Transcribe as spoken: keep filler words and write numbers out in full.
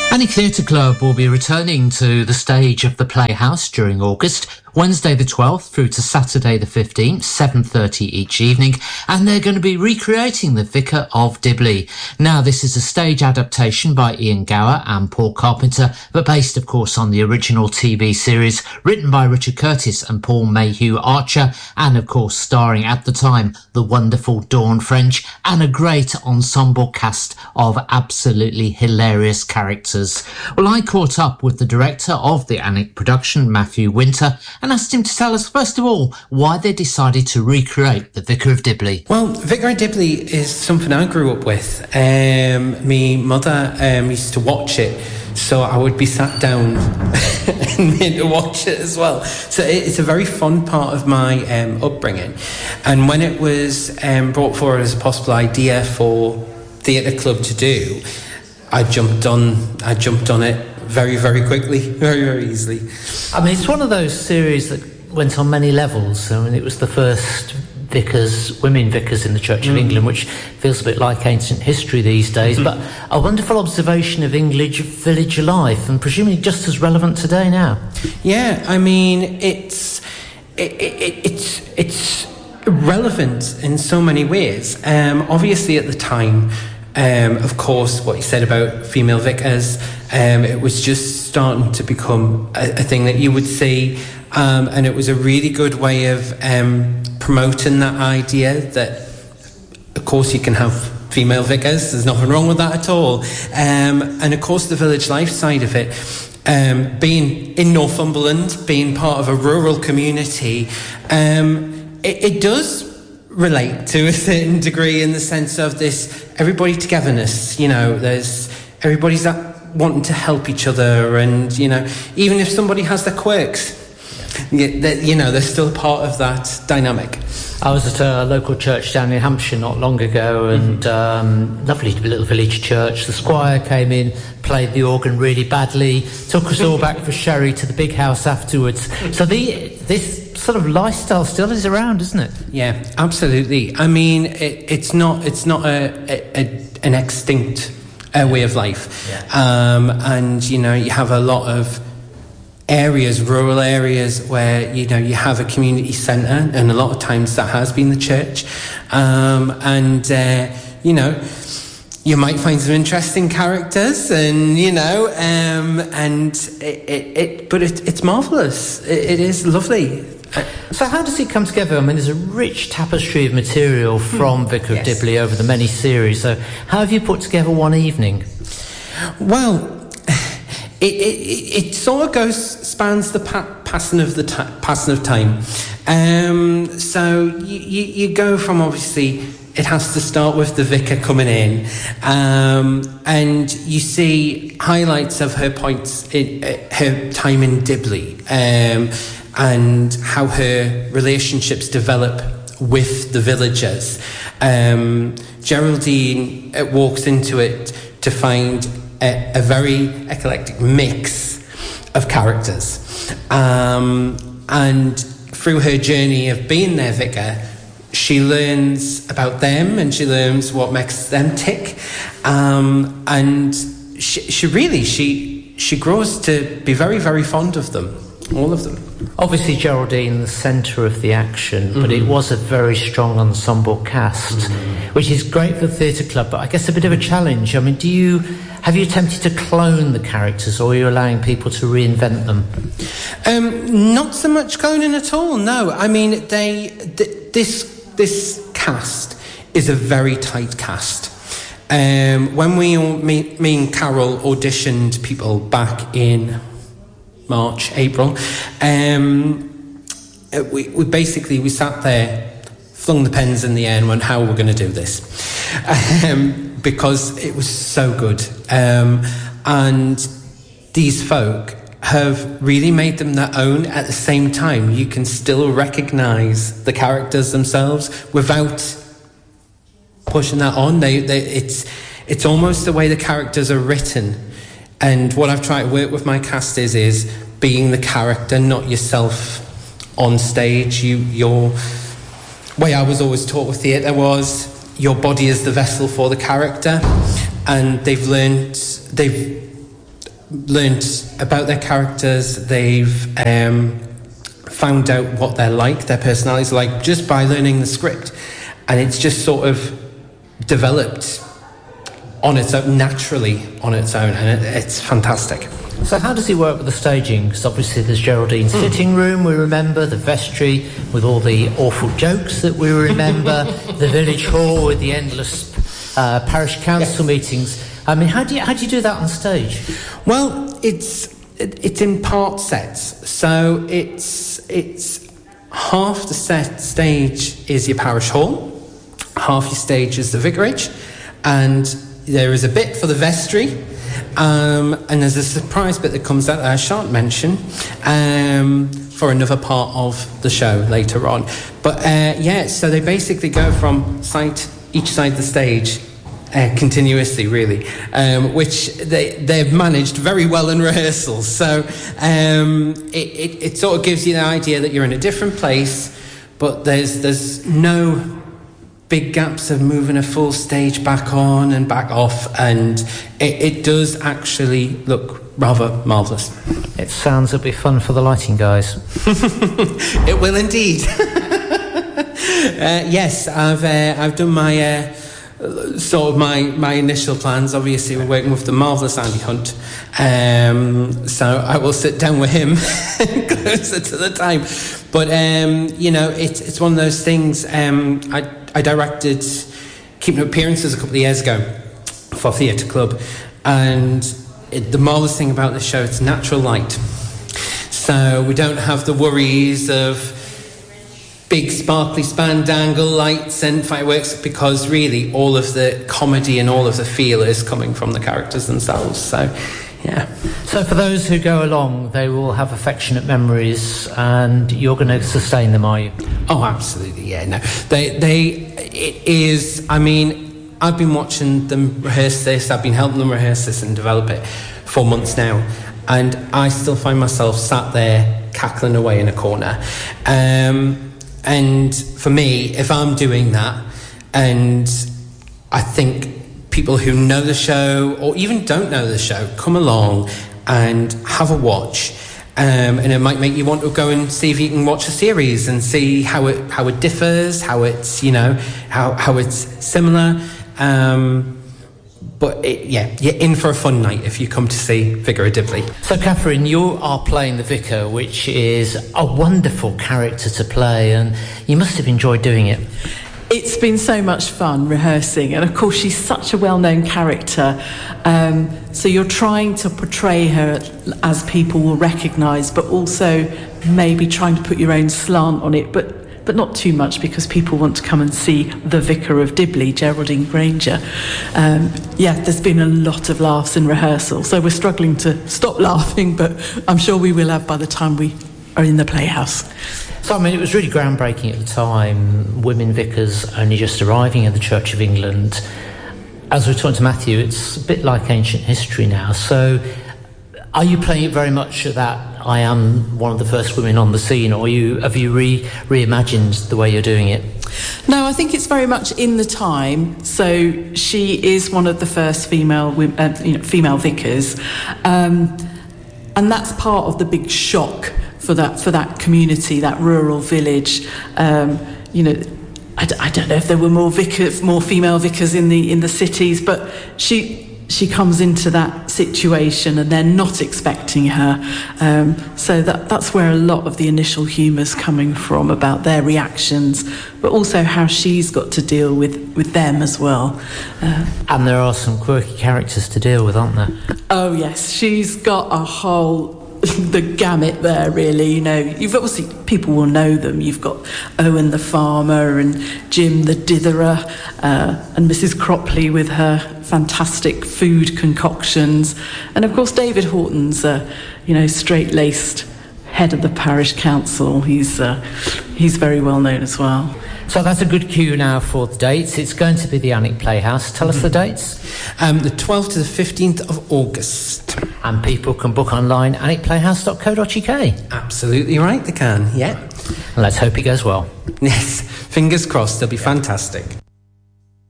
Alnwick Theatre Club will be returning to the stage of the Playhouse during August, Wednesday the twelfth through to Saturday the fifteenth, seven thirty each evening, and they're going to be recreating The Vicar of Dibley. Now, this is a stage adaptation by Ian Gower and Paul Carpenter, but based, of course, on the original T V series, written by Richard Curtis and Paul Mayhew Archer, and, of course, starring at the time the wonderful Dawn French, and a great ensemble cast of absolutely hilarious characters. Well, I caught up with the director of the Alnwick production, Matthew Winter, and asked him to tell us, first of all, why they decided to recreate The Vicar of Dibley. Well, Vicar of Dibley is something I grew up with. Um, my mother um, used to watch it, so I would be sat down and made to watch it as well. So it's a very fun part of my um, upbringing. And when it was um, brought forward as a possible idea for Theatre Club to do, I jumped on. I jumped on it very, very quickly, very, very easily. I mean, it's one of those series that went on many levels. I mean, it was the first vicars, women vicars in the Church mm. of England, which feels a bit like ancient history these days, mm. but a wonderful observation of English village life, and presumably just as relevant today now. Yeah, I mean, it's it, it, it's it's relevant in so many ways. Um, obviously, at the time. Um, of course, what you said about female vicars, um, it was just starting to become a, a thing that you would see, um, and it was a really good way of um, promoting that idea that, of course, you can have female vicars. There's nothing wrong with that at all. Um, and, of course, the village life side of it, um, being in Northumberland, being part of a rural community, um, it, it does relate to a certain degree in the sense of this everybody togetherness. You know, there's everybody's that wanting to help each other, and you know, even if somebody has their quirks, yeah. you know, they're still part of that dynamic. I was at a local church down in Hampshire not long ago, and mm-hmm. um, lovely little village church. The squire came in, played the organ really badly, took us all back for sherry to the big house afterwards. So the this sort of lifestyle still is around, isn't it? Yeah, absolutely. I mean, it, it's not it's not a, a, a an extinct uh, way of life, yeah. um, and you know, you have a lot of areas, rural areas, where you know you have a community centre, and a lot of times that has been the church, um, and uh, you know, you might find some interesting characters, and you know, um, and it, it, it but it, it's marvellous. It, it is lovely. So how does it come together? I mean, there's a rich tapestry of material from hmm. Vicar yes. of Dibley over the many series. So how have you put together one evening? Well, It, it, it sort of goes spans the pa- passing of the ta- passing of time. Um, so you, you, you go from, obviously it has to start with the vicar coming in, um, and you see highlights of her points in uh, her time in Dibley, um, and how her relationships develop with the villagers. Um, Geraldine uh, walks into it to find A, a very eclectic mix of characters, um, and through her journey of being their vicar, she learns about them, and she learns what makes them tick, um, and she, she really she she grows to be very, very fond of them, all of them. Obviously Geraldine the centre of the action, but mm-hmm. it was a very strong ensemble cast, mm-hmm. which is great for the theatre club, but I guess a bit of a challenge. I mean, do you have you attempted to clone the characters, or are you allowing people to reinvent them? Um, not so much cloning at all, no. I mean, they th- this this cast is a very tight cast. Um, when we all, me, me and Carol auditioned people back in March, April, um, we, we basically we sat there, flung the pens in the air, and went, how are we going to do this? Um, because it was so good, um, and these folk have really made them their own. At the same time, you can still recognise the characters themselves without pushing that on. They, they, it's it's almost the way the characters are written. And what I've tried to work with my cast is is being the character, not yourself on stage. You, your way I was always taught with theatre was your body is the vessel for the character, and they've learned they've learnt about their characters. They've um, found out what they're like, their personalities are like, just by learning the script. And it's just sort of developed on its own, naturally on its own, and it, it's fantastic. So how does he work with the staging? Because obviously there's Geraldine's mm. sitting room, we remember, the vestry with all the awful jokes that we remember, the village hall with the endless uh, parish council yes. meetings. I mean, how do you how do you do that on stage? Well, it's it, it's in part sets, so it's it's half the set stage is your parish hall, half your stage is the vicarage, and there is a bit for the vestry. Um, and there's a surprise bit that comes out that I shan't mention um, for another part of the show later on. But uh, yeah, so they basically go from side each side of the stage uh, continuously, really, um, which they they've managed very well in rehearsals. So um, it, it it sort of gives you the idea that you're in a different place, but there's there's no big gaps of moving a full stage back on and back off, and it, it does actually look rather marvellous. It sounds it'll be fun for the lighting guys. It will indeed. uh, yes, I've uh, I've done my uh, sort of my my initial plans. Obviously, we're working with the marvellous Andy Hunt, um, so I will sit down with him closer to the time. But um, you know, it's it's one of those things. Um, I. I directed Keeping Up Appearances a couple of years ago for Theatre Club, and it, the marvellous thing about this show, it's natural light. So we don't have the worries of big sparkly spandangle lights and fireworks, because really all of the comedy and all of the feel is coming from the characters themselves. So yeah. So for those who go along, they will have affectionate memories, and you're going to sustain them, are you? Oh, absolutely, yeah. No, they, they, it is, I mean, I've been watching them rehearse this, I've been helping them rehearse this and develop it for months now, and I still find myself sat there cackling away in a corner. Um, and for me, if I'm doing that, and I think people who know the show or even don't know the show come along and have a watch, um, and it might make you want to go and see if you can watch a series and see how it how it differs, how it's you know how how it's similar. Um, but it, yeah, you're in for a fun night if you come to see Vicar of Dibley. So, Catherine, you are playing the vicar, which is a wonderful character to play, and you must have enjoyed doing it. It's been so much fun rehearsing, and of course she's such a well-known character, um, so you're trying to portray her as people will recognise, but also maybe trying to put your own slant on it, but but not too much, because people want to come and see the Vicar of Dibley, Geraldine Granger. Um, yeah, there's been a lot of laughs in rehearsal, so we're struggling to stop laughing, but I'm sure we will have by the time we are in the Playhouse. So, I mean, it was really groundbreaking at the time, women vicars only just arriving in the Church of England. As we were talking to Matthew, it's a bit like ancient history now. So are you playing it very much at that, I am one of the first women on the scene, or you have you re, reimagined the way you're doing it? No, I think it's very much in the time. So she is one of the first female, uh, you know, female vicars. Um, and that's part of the big shock for that for that community, that rural village. Um, you know, I, d- I don't know if there were more vicars, more female vicars in the in the cities, but she she comes into that situation and they're not expecting her. Um, so that that's where a lot of the initial humour's coming from, about their reactions, but also how she's got to deal with, with them as well. Uh, and there are some quirky characters to deal with, aren't there? Oh yes, she's got a whole the gamut there, really. You know, you've obviously, people will know them. You've got Owen the farmer and Jim the ditherer, uh, and Missus Cropley with her fantastic food concoctions, and of course David Horton's uh, you know, straight-laced head of the parish council. He's uh, he's very well known as well. So that's a good cue now for the dates. It's going to be the Alnwick Playhouse. Tell us the dates. Um, the twelfth to the fifteenth of August. And people can book online at alnwick playhouse dot co dot uk. Absolutely right, they can, yeah. And let's hope it goes well. Yes, fingers crossed, they'll be fantastic.